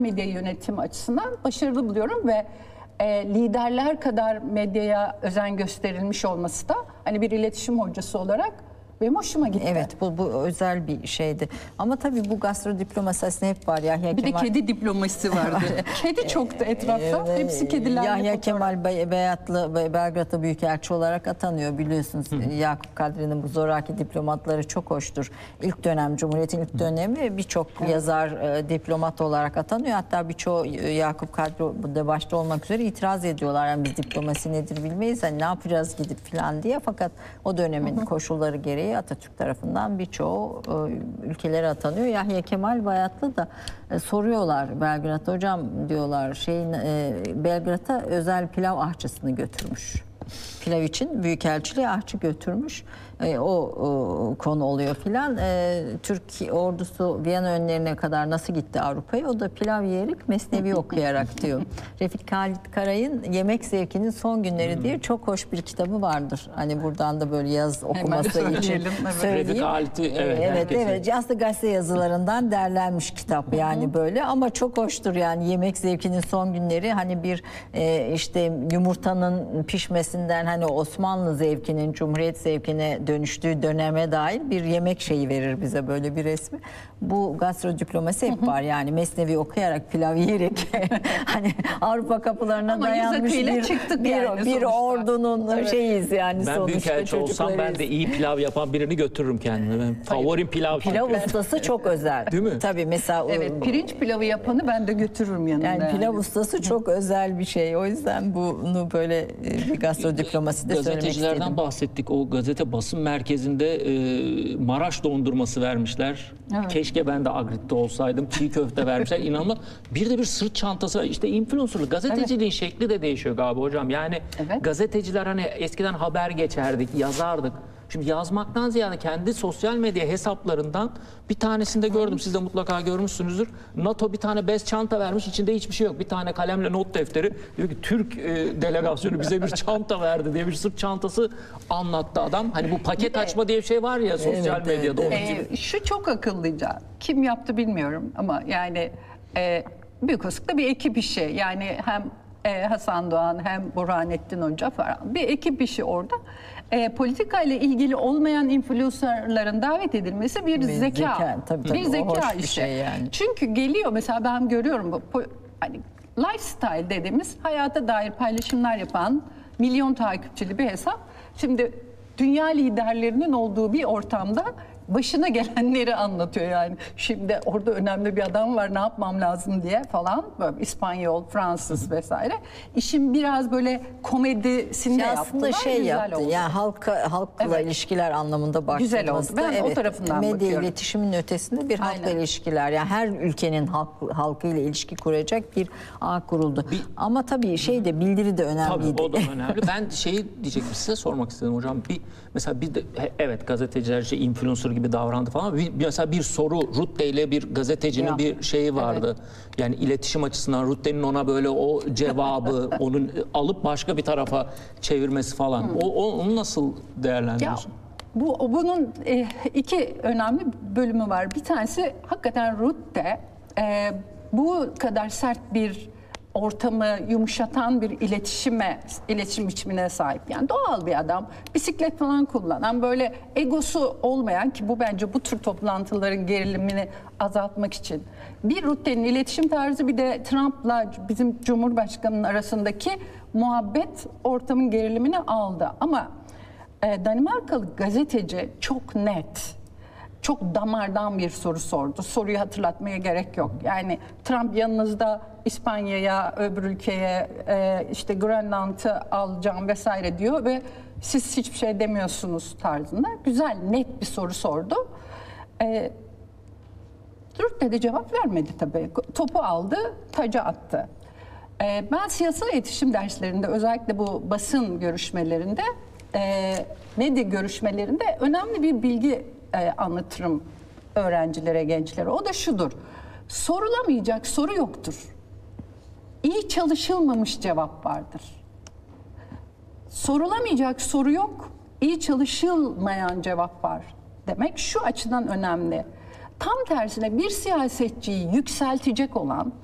medya yönetimi açısından başarılı buluyorum ve liderler kadar medyaya özen gösterilmiş olması da hani bir iletişim hocası olarak benim hoşuma gitti. Evet, bu özel bir şeydi. Ama tabii bu gastrodiplomasi aslında hep var. Yahya Bir Kemal... de kedi diplomasi vardı. Kedi çoktu etrafta. Hepsi kedilerle Yahya Kemal Beyatlı Belgrad'a büyükelçi olarak atanıyor biliyorsunuz. Yakup Kadri'nin bu zoraki diplomatları çok hoştur. İlk dönem, Cumhuriyet'in ilk dönemi birçok yazar diplomat olarak atanıyor. Hatta birçoğu Yakup Kadri de başta olmak üzere itiraz ediyorlar. Yani biz diplomasi nedir bilmeyiz. Hani ne yapacağız gidip falan diye. Fakat o dönemin koşulları gereği Atatürk tarafından birçoğu ülkelere atanıyor. Yahya Kemal Bayatlı da soruyorlar Belgrad'da, hocam diyorlar Belgrad'a özel pilav ahçısını götürmüş. Pilav için büyükelçiliğe ahçı götürmüş. O konu oluyor filan. Türk ordusu Viyana önlerine kadar nasıl gitti Avrupa'ya? O da pilav yiyerek Mesnevi okuyarak diyor. Refik Halit Karay'ın Yemek Zevkinin Son Günleri diye çok hoş bir kitabı vardır. Hani buradan da böyle yaz okuması için söyleyeyim. Refik Halit'i Evet. Aslında gazete yazılarından derlenmiş kitap yani böyle ama çok hoştur yani Yemek Zevkinin Son Günleri hani bir işte yumurtanın pişmesinden hani Osmanlı zevkinin Cumhuriyet zevkine dönüştüğü döneme dair bir yemek şeyi verir bize böyle bir resmi. Bu gastrodiplomasi hep var yani Mesnevi okuyarak pilav yiyerek hani Avrupa kapılarına ama dayanmış bir ordunun şeyiz yani ben sonuçta. Ben büyükelçi olsam ben de iyi pilav yapan birini götürürüm kendime. Ben favorim pilav. Pilav ustası çok özel. Değil mi? Tabii mesela evet, pirinç pilavı yapanı ben de götürürüm yanında. Yani pilav ustası çok özel bir şey. O yüzden bunu böyle bir gastrodiplomaside söylemek istedim. Gazetecilerden bahsettik. O gazete basın merkezinde Maraş dondurması vermişler. Evet. Keşke ben de Agrit'te olsaydım. Çiğ köfte vermişler. İnanılmaz. Bir de bir sırt çantası var. İşte influencerlık. Gazeteciliğin şekli de değişiyor galiba hocam. Yani gazeteciler hani eskiden haber geçerdik, yazardık. Şimdi yazmaktan ziyade kendi sosyal medya hesaplarından bir tanesinde gördüm. Siz de mutlaka görmüşsünüzdür. NATO bir tane bez çanta vermiş. İçinde hiçbir şey yok. Bir tane kalemle not defteri. Diyor ki Türk delegasyonu bize bir çanta verdi diye bir sırt çantası anlattı adam. Hani bu paket açma diye bir şey var ya sosyal medyada. Şu çok akıllıca. Kim yaptı bilmiyorum ama yani büyük olasılıkla bir ekip işi. Yani hem Hasan Doğan hem Burhanettin Hoca falan bir ekip işi orada. Politika ile ilgili olmayan influencerların davet edilmesi bir zeka. Tabii, bir zeka bir işi. şey yani. Çünkü geliyor mesela ben görüyorum bu hani lifestyle dediğimiz hayata dair paylaşımlar yapan milyon takipçili bir hesap. Şimdi dünya liderlerinin olduğu bir ortamda başına gelenleri anlatıyor yani. Şimdi orada önemli bir adam var ne yapmam lazım diye falan. Böyle İspanyol, Fransız vesaire. İşin biraz böyle komedisini de yaptılar. Aslında şey yaptı. Oldu. Yani halkla ilişkiler anlamında baktığımızda. Güzel oldu. Ben o tarafından medya bakıyorum. iletişimin ötesinde bir halkla ilişkiler. Yani her ülkenin halkıyla ilişki kuracak bir ağ kuruldu. Ama tabii bildiri de önemliydi. Tabii o da önemli. Ben diyecektim size sormak istedim hocam. Mesela bir de evet gazeteciler influencer gibi davrandı falan. Mesela bir soru Rutte ile bir gazetecinin bir şeyi vardı. Evet. Yani iletişim açısından Rutte'nin ona böyle o cevabı onun alıp başka bir tarafa çevirmesi falan. Onu nasıl değerlendiriyorsun? Bunun iki önemli bölümü var. Bir tanesi hakikaten Rutte bu kadar sert bir ortamı yumuşatan bir iletişim biçimine sahip. Yani doğal bir adam. Bisiklet falan kullanan, böyle egosu olmayan ki bu bence bu tür toplantıların gerilimini azaltmak için. Bir Rutte'nin iletişim tarzı bir de Trump'la bizim Cumhurbaşkanı'nın arasındaki muhabbet ortamın gerilimini aldı. Ama Danimarkalı gazeteci çok net, çok damardan bir soru sordu. Soruyu hatırlatmaya gerek yok. Yani Trump yanınızda İspanya'ya, öbür ülkeye işte Grönland'ı alacağım vesaire diyor ve siz hiçbir şey demiyorsunuz tarzında. Güzel, net bir soru sordu. Rutte de cevap vermedi tabii. Topu aldı, taca attı. Ben siyasal iletişim derslerinde özellikle bu basın görüşmelerinde, medya görüşmelerinde önemli bir bilgi anlatırım öğrencilere, gençlere. O da şudur. Sorulamayacak soru yoktur. İyi çalışılmamış cevap vardır. Sorulamayacak soru yok, iyi çalışılmayan cevap var demek şu açıdan önemli. Tam tersine bir siyasetçiyi yükseltecek olan